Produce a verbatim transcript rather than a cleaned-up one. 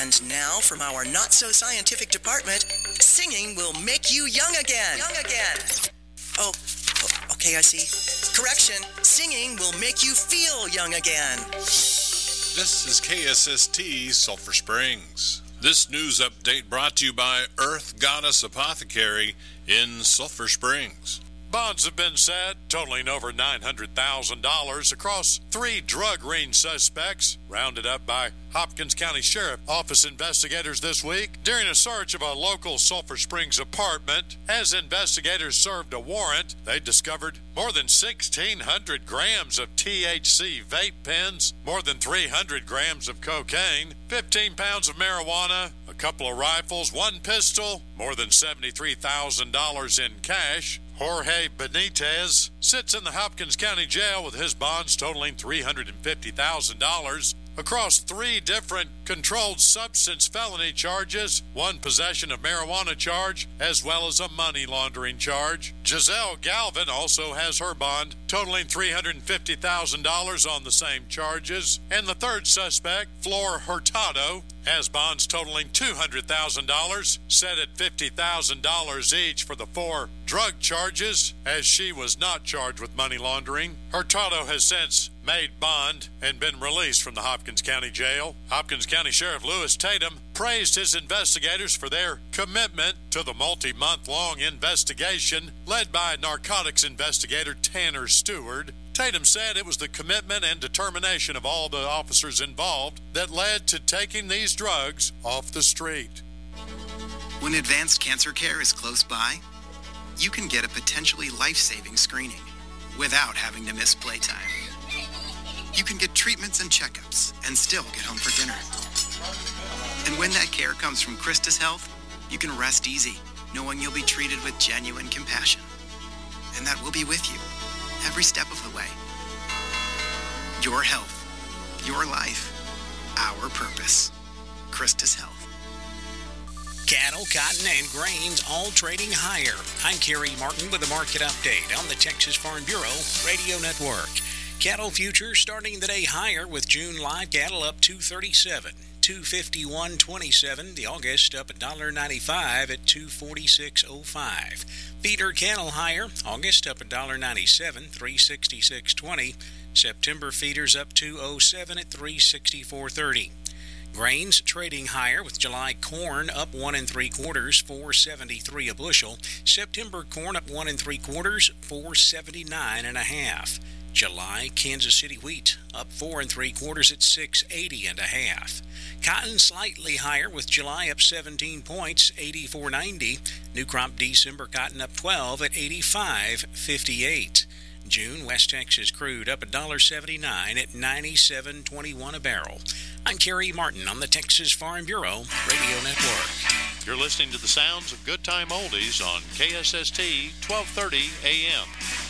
And now from our not-so-scientific department, singing will make you young again. Young again. Oh, okay, I see. Correction, singing will make you feel young again. This is K S S T Sulphur Springs. This news update brought to you by Earth Goddess Apothecary in Sulphur Springs. Bonds have been set, totaling over nine hundred thousand dollars across three drug ring suspects, rounded up by Hopkins County Sheriff Office investigators this week during a search of a local Sulphur Springs apartment. As investigators served a warrant, they discovered more than sixteen hundred grams of T H C vape pens, more than three hundred grams of cocaine, fifteen pounds of marijuana, a couple of rifles, one pistol, more than seventy-three thousand dollars in cash. Jorge Benitez sits in the Hopkins County Jail with his bonds totaling three hundred fifty thousand dollars across three different controlled substance felony charges, one possession of marijuana charge, as well as a money laundering charge. Giselle Galvin also has her bond totaling three hundred fifty thousand dollars on the same charges. And the third suspect, Flor Hurtado, has bonds totaling two hundred thousand dollars, set at fifty thousand dollars each for the four drug charges, as she was not charged with money laundering. Hurtado has since made bond and been released from the Hopkins County Jail. Hopkins County Sheriff Lewis Tatum praised his investigators for their commitment to the multi-month-long investigation led by narcotics investigator Tanner Stewart. Tatum said it was the commitment and determination of all the officers involved that led to taking these drugs off the street. When advanced cancer care is close by, you can get a potentially life-saving screening without having to miss playtime. You can get treatments and checkups and still get home for dinner. And when that care comes from Christus Health, you can rest easy, knowing you'll be treated with genuine compassion, and that we'll be with you every step of the way. Your health, your life, our purpose. Christus Health. Cattle, cotton, and grains all trading higher. I'm Kerry Martin with the market update on the Texas Farm Bureau Radio Network. Cattle futures starting the day higher with June live cattle up two thirty-seven, two fifty-one twenty-seven. The August up at one ninety-five at two forty-six oh five. Feeder cattle higher. August up at one ninety-seven, three sixty-six twenty. September feeders up two oh seven at three sixty-four thirty. Grains trading higher with July corn up one and three quarters, four seventy-three a bushel. September corn up one and three quarters, four seventy-nine and a half. July Kansas City wheat up four and three quarters at six eighty and a half. Cotton slightly higher with July up seventeen points, eighty-four ninety. New crop December cotton up twelve at eighty-five fifty-eight. June West Texas crude up one seventy-nine at ninety-seven twenty-one a barrel. I'm Kerry Martin on the Texas Farm Bureau Radio Network. You're listening to the sounds of Good Time Oldies on K S S T twelve thirty A M.